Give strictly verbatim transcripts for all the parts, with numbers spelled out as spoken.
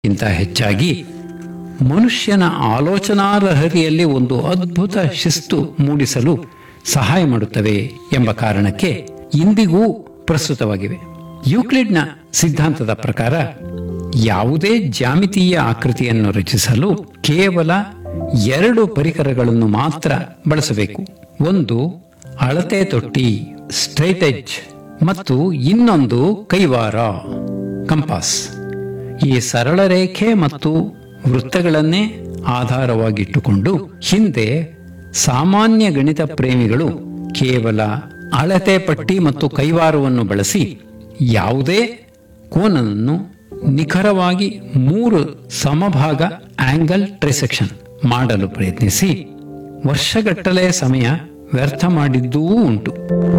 ಇಂತ ಹೆಚ್ಚಾಗಿ ಮನುಷ್ಯನ ಆಲೋಚನಾ ಲಹರಿಯಲ್ಲಿ ಒಂದು ಅದ್ಭುತ ಶಿಸ್ತು ಮೂಡಿಸಲು ಸಹಾಯ ಮಾಡುತ್ತವೆ ಎಂಬ ಕಾರಣಕ್ಕೆ ಇಂದಿಗೂ ಪ್ರಸ್ತುತವಾಗಿವೆ. ಯೂಕ್ಲಿಡ್ನ ಸಿದ್ಧಾಂತದ ಪ್ರಕಾರ ಯಾವುದೇ ಜ್ಯಾಮಿತೀಯ ಆಕೃತಿಯನ್ನು ರಚಿಸಲು ಕೇವಲ ಎರಡು ಪರಿಕರಗಳನ್ನು ಮಾತ್ರ ಬಳಸಬೇಕು. ಒಂದು ಅಳತೆ ತೊಟ್ಟಿ ಸ್ಟ್ರೈಟ್ ಎಡ್ಜ್ ಮತ್ತು ಇನ್ನೊಂದು ಕೈವಾರ ಕಂಪಾಸ್. ಈ ಸರಳ ರೇಖೆ ಮತ್ತು ವೃತ್ತಗಳನ್ನೇ ಆಧಾರವಾಗಿಟ್ಟುಕೊಂಡು ಹಿಂದೆ ಸಾಮಾನ್ಯ ಗಣಿತ ಪ್ರೇಮಿಗಳು ಕೇವಲ ಅಳತೆ ಪಟ್ಟಿ ಮತ್ತು ಕೈವಾರವನ್ನು ಬಳಸಿ ಯಾವುದೇ ಕೋನನ್ನು ನಿಖರವಾಗಿ ಮೂರು ಸಮಭಾಗ ಆಂಗಲ್ ಟ್ರೈಸೆಕ್ಷನ್ ಮಾಡಲು ಪ್ರಯತ್ನಿಸಿ ವರ್ಷಗಟ್ಟಲೆ ಸಮಯ ವ್ಯರ್ಥ ಮಾಡಿದ್ದೂ ಉಂಟು.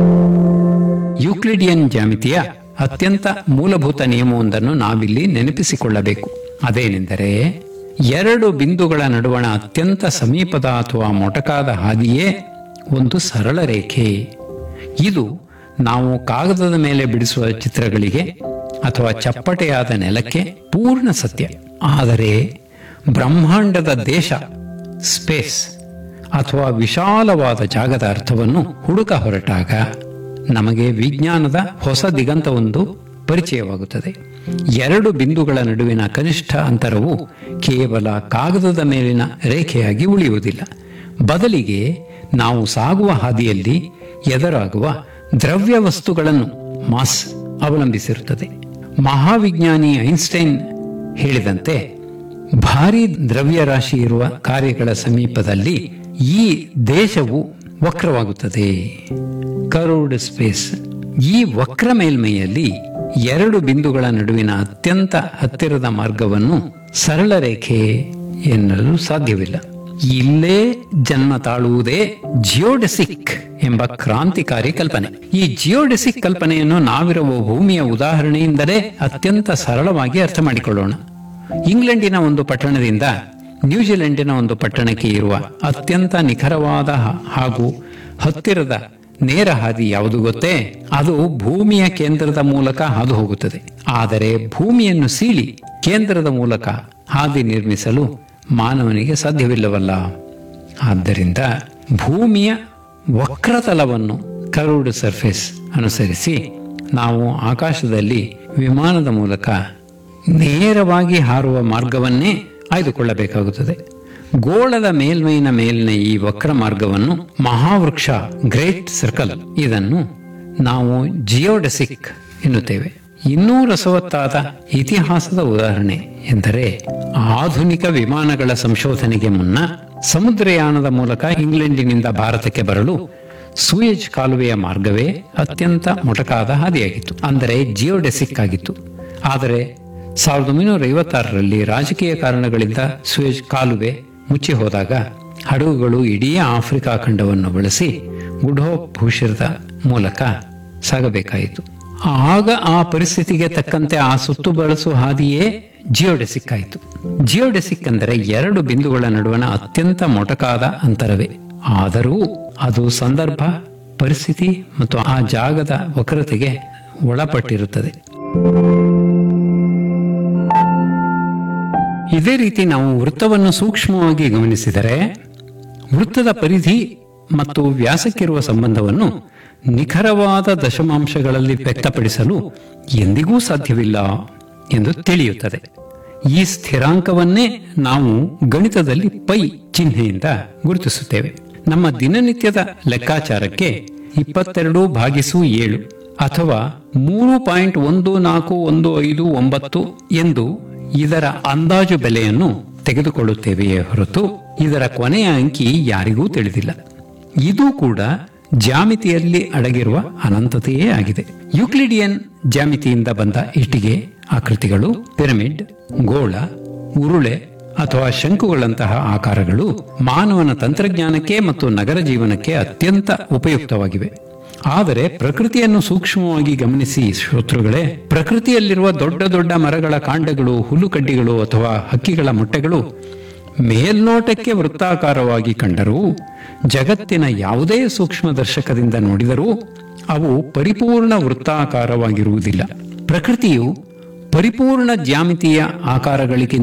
ಯೂಕ್ಲಿಡಿಯನ್ ಜ್ಯಾಮಿತಿಯ ಅತ್ಯಂತ ಮೂಲಭೂತ ನಿಯಮವೊಂದನ್ನು ನಾವಿಲ್ಲಿ ನೆನಪಿಸಿಕೊಳ್ಳಬೇಕು. ಅದೇನೆಂದರೆ, ಎರಡು ಬಿಂದುಗಳ ನಡುವಣ ಅತ್ಯಂತ ಸಮೀಪದ ಅಥವಾ ಮೊಟಕಾದ ಹಾದಿಯೇ ಒಂದು ಸರಳ ರೇಖೆ. ಇದು ನಾವು ಕಾಗದದ ಮೇಲೆ ಬಿಡಿಸುವ ಚಿತ್ರಗಳಿಗೆ ಅಥವಾ ಚಪ್ಪಟೆಯಾದ ನೆಲಕ್ಕೆ ಪೂರ್ಣ ಸತ್ಯ. ಆದರೆ ಬ್ರಹ್ಮಾಂಡದ ದೇಶ ಸ್ಪೇಸ್ ಅಥವಾ ವಿಶಾಲವಾದ ಜಾಗದ ಅರ್ಥವನ್ನು ಹುಡುಕ ಹೊರಟಾಗ ನಮಗೆ ವಿಜ್ಞಾನದ ಹೊಸ ದಿಗಂತವೊಂದು ಪರಿಚಯವಾಗುತ್ತದೆ. ಎರಡು ಬಿಂದುಗಳ ನಡುವಿನ ಕನಿಷ್ಠ ಅಂತರವು ಕೇವಲ ಕಾಗದದ ಮೇಲಿನ ರೇಖೆಯಾಗಿ ಉಳಿಯುವುದಿಲ್ಲ. ಬದಲಿಗೆ ನಾವು ಸಾಗುವ ಹಾದಿಯಲ್ಲಿ ಎದುರಾಗುವ ದ್ರವ್ಯ ವಸ್ತುಗಳನ್ನು ಮಾಸ್ ಅವಲಂಬಿಸಿರುತ್ತದೆ. ಮಹಾವಿಜ್ಞಾನಿ ಐನ್ಸ್ಟೈನ್ ಹೇಳಿದಂತೆ, ಭಾರೀ ದ್ರವ್ಯರಾಶಿ ಇರುವ ಕಾರ್ಯಗಳ ಸಮೀಪದಲ್ಲಿ ಈ ದೇಶವು ವಕ್ರವಾಗುತ್ತದೆ, ಕರ್ವ್ಡ್ ಸ್ಪೇಸ್. ಈ ವಕ್ರ ಮೇಲ್ಮೈಯಲ್ಲಿ ಎರಡು ಬಿಂದುಗಳ ನಡುವಿನ ಅತ್ಯಂತ ಹತ್ತಿರದ ಮಾರ್ಗವನ್ನು ಸರಳ ರೇಖೆ ಎನ್ನಲು ಸಾಧ್ಯವಿಲ್ಲ. ಇಲ್ಲೇ ಜನ್ಮ ತಾಳುವುದೇ ಜಿಯೋಡೆಸಿಕ್ ಎಂಬ ಕ್ರಾಂತಿಕಾರಿ ಕಲ್ಪನೆ. ಈ ಜಿಯೋಡೆಸಿಕ್ ಕಲ್ಪನೆಯನ್ನು ನಾವಿರುವ ಭೂಮಿಯ ಉದಾಹರಣೆಯಿಂದಲೇ ಅತ್ಯಂತ ಸರಳವಾಗಿ ಅರ್ಥ ಮಾಡಿಕೊಳ್ಳೋಣ. ಇಂಗ್ಲೆಂಡಿನ ಒಂದು ಪಟ್ಟಣದಿಂದ ನ್ಯೂಜಿಲೆಂಡಿನ ಒಂದು ಪಟ್ಟಣಕ್ಕೆ ಇರುವ ಅತ್ಯಂತ ನಿಖರವಾದ ಹಾಗೂ ಹತ್ತಿರದ ನೇರ ಹಾದಿ ಯಾವುದು ಗೊತ್ತೇ? ಅದು ಭೂಮಿಯ ಕೇಂದ್ರದ ಮೂಲಕ ಹಾದು ಹೋಗುತ್ತದೆ. ಆದರೆ ಭೂಮಿಯನ್ನು ಸೀಳಿ ಕೇಂದ್ರದ ಮೂಲಕ ಹಾದಿ ನಿರ್ಮಿಸಲು ಮಾನವನಿಗೆ ಸಾಧ್ಯವಿಲ್ಲವಲ್ಲ. ಆದ್ದರಿಂದ ಭೂಮಿಯ ವಕ್ರತಲವನ್ನು ಕರ್ವ್ಡ್ ಸರ್ಫೇಸ್ ಅನುಸರಿಸಿ ನಾವು ಆಕಾಶದಲ್ಲಿ ವಿಮಾನದ ಮೂಲಕ ನೇರವಾಗಿ ಹಾರುವ ಮಾರ್ಗವನ್ನೇ ಆಯ್ದುಕೊಳ್ಳಬೇಕಾಗುತ್ತದೆ. ಗೋಳದ ಮೇಲ್ಮೈನ ಮೇಲಿನ ಈ ವಕ್ರ ಮಾರ್ಗವನ್ನು ಮಹಾವೃಕ್ಷ ಗ್ರೇಟ್ ಸರ್ಕಲ್, ಇದನ್ನು ನಾವು ಜಿಯೋಡೆಸಿಕ್ ಎನ್ನುತ್ತೇವೆ. ಇನ್ನೂ ರಸವತ್ತಾದ ಇತಿಹಾಸದ ಉದಾಹರಣೆ ಎಂದರೆ, ಆಧುನಿಕ ವಿಮಾನಗಳ ಸಂಶೋಧನೆಗೆ ಮುನ್ನ ಸಮುದ್ರಯಾನದ ಮೂಲಕ ಇಂಗ್ಲೆಂಡಿನಿಂದ ಭಾರತಕ್ಕೆ ಬರಲು ಸೂಯೆಜ್ ಕಾಲುವೆಯ ಮಾರ್ಗವೇ ಅತ್ಯಂತ ಮೊಟಕಾದ ಹಾದಿಯಾಗಿತ್ತು, ಅಂದರೆ ಜಿಯೋಡೆಸಿಕ್ ಆಗಿತ್ತು. ಆದರೆ ಸಾವಿರದ ಒಂಬೈನೂರ ಐವತ್ತಾರರಲ್ಲಿ ರಾಜಕೀಯ ಕಾರಣಗಳಿಂದ ಸೂಯೆಜ್ ಕಾಲುವೆ ಮುಚ್ಚಿ ಹೋದಾಗ ಹಡಗುಗಳು ಇಡೀ ಆಫ್ರಿಕಾ ಖಂಡವನ್ನು ಬಳಸಿ ಗುಢೋಪಭೂಷಿರದ ಮೂಲಕ ಸಾಗಬೇಕಾಯಿತು. ಆಗ ಆ ಪರಿಸ್ಥಿತಿಗೆ ತಕ್ಕಂತೆ ಆ ಸುತ್ತು ಬಳಸುವ ಹಾದಿಯೇ ಜಿಯೋಡೆಸಿಕ್ ಆಯಿತು. ಜಿಯೋಡೆಸಿಕ್ ಅಂದರೆ ಎರಡು ಬಿಂದುಗಳ ನಡುವಣ ಅತ್ಯಂತ ಮೊಟಕಾದ ಅಂತರವೇ. ಆದರೂ ಅದು ಸಂದರ್ಭ, ಪರಿಸ್ಥಿತಿ ಮತ್ತು ಆ ಜಾಗದ ವಕ್ರತೆಗೆ ಒಳಪಟ್ಟಿರುತ್ತದೆ. ಇದೇ ರೀತಿ ನಾವು ವೃತ್ತವನ್ನು ಸೂಕ್ಷ್ಮವಾಗಿ ಗಮನಿಸಿದರೆ ವೃತ್ತದ ಪರಿಧಿ ಮತ್ತು ವ್ಯಾಸಕ್ಕಿರುವ ಸಂಬಂಧವನ್ನು ನಿಖರವಾದ ದಶಮಾಂಶಗಳಲ್ಲಿ ವ್ಯಕ್ತಪಡಿಸಲು ಎಂದಿಗೂ ಸಾಧ್ಯವಿಲ್ಲ ಎಂದು ತಿಳಿಯುತ್ತದೆ. ಈ ಸ್ಥಿರಾಂಕವನ್ನೇ ನಾವು ಗಣಿತದಲ್ಲಿ ಪೈ ಚಿಹ್ನೆಯಿಂದ ಗುರುತಿಸುತ್ತೇವೆ. ನಮ್ಮ ದಿನನಿತ್ಯದ ಲೆಕ್ಕಾಚಾರಕ್ಕೆ ಇಪ್ಪತ್ತೆರಡು ಭಾಗಿಸು ಏಳು ಅಥವಾ ಮೂರು ಪಾಯಿಂಟ್ ಒಂದು ನಾಲ್ಕು ಒಂದು ಐದು ಒಂಬತ್ತು ಎಂದು ಇದರ ಅಂದಾಜು ಬೆಲೆಯನ್ನು ತೆಗೆದುಕೊಳ್ಳುತ್ತೇವೆಯೇ ಹೊರತು ಇದರ ಕೊನೆಯ ಅಂಕಿ ಯಾರಿಗೂ ತಿಳಿದಿಲ್ಲ. ಇದು ಕೂಡ ಜ್ಯಾಮಿತಿಯಲ್ಲಿ ಅಡಗಿರುವ ಅನಂತತೆಯೇ ಆಗಿದೆ. ಯೂಕ್ಲಿಡಿಯನ್ ಜ್ಯಾಮಿತಿಯಿಂದ ಬಂದ ಇಟ್ಟಿಗೆ ಆಕೃತಿಗಳು, ಪಿರಮಿಡ್, ಗೋಳ, ಉರುಳೆ ಅಥವಾ ಶಂಕುಗಳಂತಹ ಆಕಾರಗಳು ಮಾನವನ ತಂತ್ರಜ್ಞಾನಕ್ಕೆ ಮತ್ತು ನಗರ ಜೀವನಕ್ಕೆ ಅತ್ಯಂತ ಉಪಯುಕ್ತವಾಗಿವೆ. ಆದರೆ ಪ್ರಕೃತಿಯನ್ನು ಸೂಕ್ಷ್ಮವಾಗಿ ಗಮನಿಸಿ ಶ್ರೋತೃಗಳೇ, ಪ್ರಕೃತಿಯಲ್ಲಿರುವ ದೊಡ್ಡ ದೊಡ್ಡ ಮರಗಳ ಕಾಂಡಗಳು, ಹುಲ್ಲುಕಡ್ಡಿಗಳು ಅಥವಾ ಹಕ್ಕಿಗಳ ಮೊಟ್ಟೆಗಳು ಮೇಲ್ನೋಟಕ್ಕೆ ವೃತ್ತಾಕಾರವಾಗಿ ಕಂಡರೂ ಜಗತ್ತಿನ ಯಾವುದೇ ಸೂಕ್ಷ್ಮ ದರ್ಶಕದಿಂದ ನೋಡಿದರೂ ಅವು ಪರಿಪೂರ್ಣ ವೃತ್ತಾಕಾರವಾಗಿರುವುದಿಲ್ಲ. ಪ್ರಕೃತಿಯು ಪರಿಪೂರ್ಣ ಜ್ಯಾಮಿತೀಯ ಆಕಾರಗಳಿಗಿಂತ